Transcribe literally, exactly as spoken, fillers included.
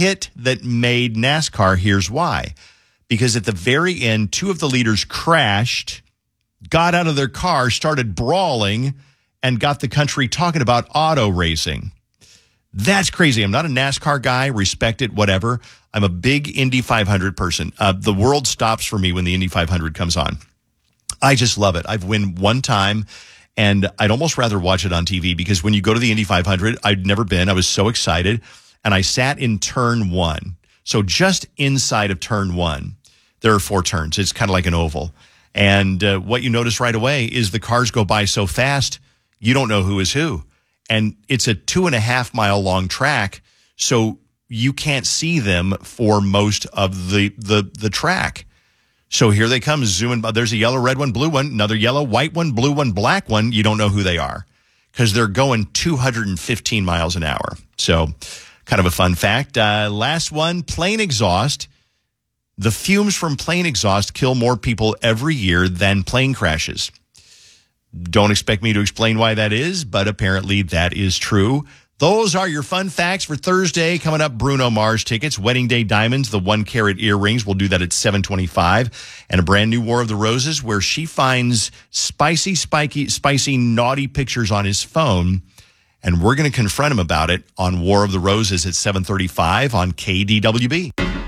hit that made NASCAR. Here's why. Because at the very end, two of the leaders crashed, got out of their car, started brawling, and got the country talking about auto racing. That's crazy. I'm not a NASCAR guy, respect it, whatever. I'm a big Indy five hundred person. Uh, the world stops for me when the Indy five hundred comes on. I just love it. I've won one time, and I'd almost rather watch it on T V because when you go to the Indy five hundred, I'd never been. I was so excited, and I sat in turn one. So just inside of turn one, there are four turns. It's kind of like an oval. And uh, what you notice right away is the cars go by so fast, you don't know who is who. And it's a two and a half mile long track, so you can't see them for most of the the the track. So here they come zooming by. There's a yellow, red one, blue one, another yellow, white one, blue one, black one. You don't know who they are because they're going two hundred fifteen miles an hour. So kind of a fun fact. Uh, last one, plane exhaust. The fumes from plane exhaust kill more people every year than plane crashes. Don't expect me to explain why that is, but apparently that is true. Those are your fun facts for Thursday. Coming up, Bruno Mars tickets, Wedding Day Diamonds, the one-carat earrings. We'll do that at seven twenty-five. And a brand new War of the Roses where she finds spicy, spiky, spicy, naughty pictures on his phone. And we're going to confront him about it on War of the Roses at seven thirty-five on K D W B.